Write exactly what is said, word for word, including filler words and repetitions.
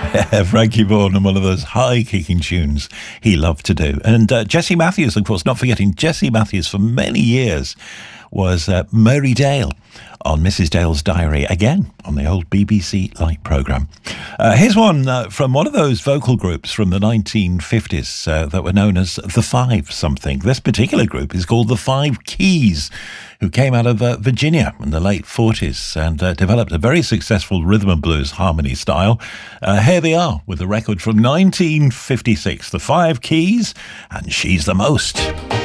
Frankie Vaughan, and one of those high-kicking tunes he loved to do. And uh, Jessie Matthews, of course, not forgetting Jessie Matthews for many years was uh, Mary Dale on Missus Dale's Diary, again on the old B B C Light programme. Uh, here's one uh, from one of those vocal groups from the nineteen fifties uh, that were known as the Five something. This particular group is called the Five Keys, who came out of uh, Virginia in the late forties and uh, developed a very successful rhythm and blues harmony style. Uh, here they are with a record from nineteen fifty-six, the Five Keys, and She's the Most.